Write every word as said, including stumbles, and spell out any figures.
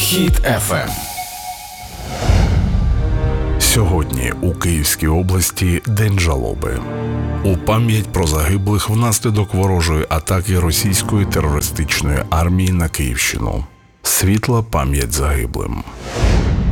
Хіт еф ем. Сьогодні у Київській області День жалоби. У пам'ять про загиблих внаслідок ворожої атаки російської терористичної армії на Київщину. Світла пам'ять загиблим.